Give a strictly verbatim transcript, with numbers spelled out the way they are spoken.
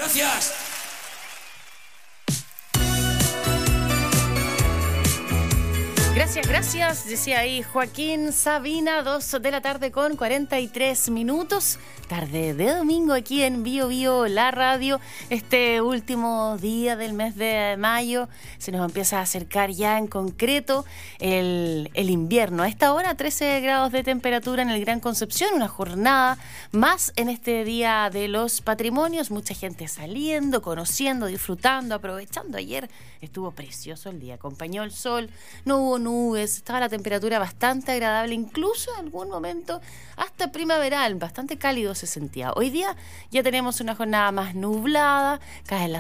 Gracias. Gracias, gracias, decía ahí Joaquín Sabina, dos de la tarde con cuarenta y tres minutos, tarde de domingo aquí en Bio Bio, la radio. Este último día del mes de mayo se nos empieza a acercar ya en concreto el, el invierno. A esta hora trece grados de temperatura en el Gran Concepción, una jornada más en este Día de los Patrimonios, mucha gente saliendo, conociendo, disfrutando, aprovechando. Ayer estuvo precioso el día, acompañó el sol, no hubo nubes, estaba la temperatura bastante agradable, incluso en algún momento hasta primaveral, bastante cálido se sentía. Hoy día ya tenemos una jornada más nublada, caen las